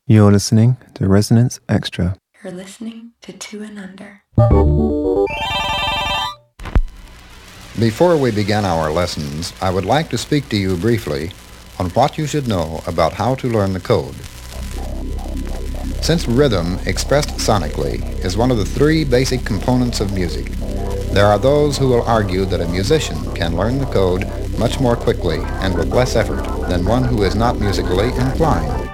You're listening to Resonance Extra. You're listening to Two and Under. Before we begin our lessons, I would like to speak to you briefly on what you should know about how to learn the code. Since rhythm, expressed sonically, is one of the three basic components of music, there are those who will argue that a musician can learn the code much more quickly and with less effort than one who is not musically inclined.